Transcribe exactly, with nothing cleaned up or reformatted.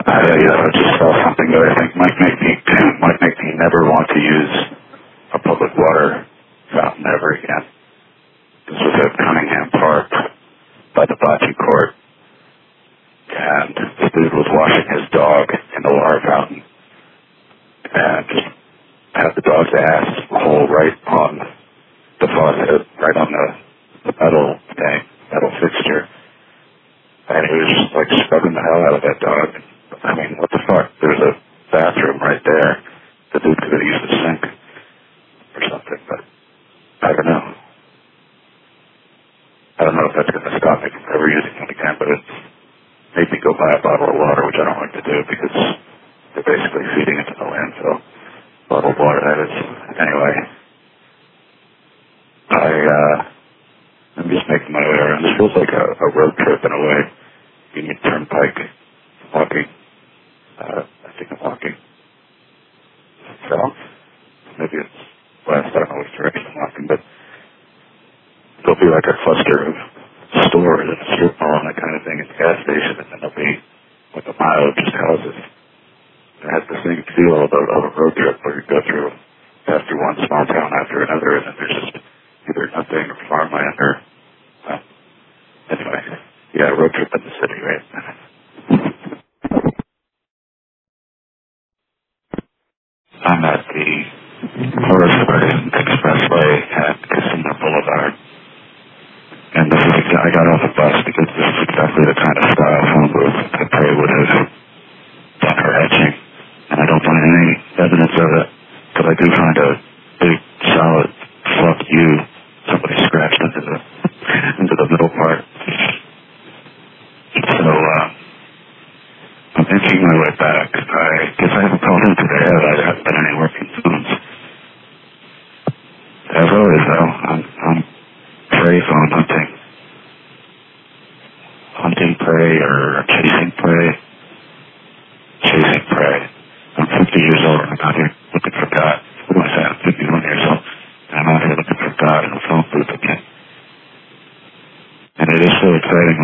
I uh, yeah, I just saw something that I think might make me might make me never want to use a public water fountain ever again. This was at Cunningham Park by the bocce court, and this dude was washing his dog in the water fountain, and just had the dog's ass hole right on the faucet, right on the, the metal thing, metal fixture, and he was just like scrubbing the hell out of that dog. I mean, what the fuck? There's a bathroom right there. The dude could have used a sink or something, but I don't know. I don't know if that's going to stop me from ever using it again, but it's made me go buy a bottle of water, which I don't like to do because they're basically feeding it to the landfill. Bottled water, that is. Anyway, I, uh, I'm just making my way around. This feels like a, a road trip in a way. Union Turnpike, walking. Uh, I think I'm walking south. Maybe it's west. I don't know which direction I'm walking, but there'll be like a cluster of stores and a strip mall and that kind of thing at the gas station, and then there'll be like a mile of just houses. It has the same feel of a, of a road trip where you go through, pass through one small town after another, and then there's just either nothing or farmland or, uh, anyway, yeah, road trip in the city, right? I'm at the Horace Way Expressway at Casino Boulevard. And this is exa- I got off the bus because this is exactly the kind of style phone booth that Prey would have done her etching. And I don't find any evidence of it, but I do find a big, solid fuck you, somebody scratched into the into the middle part. So, uh, I'm inching my way back. I guess I haven't called in today. I haven't been any working phones. As always, though, I'm, I'm prey phone hunting. Hunting prey or chasing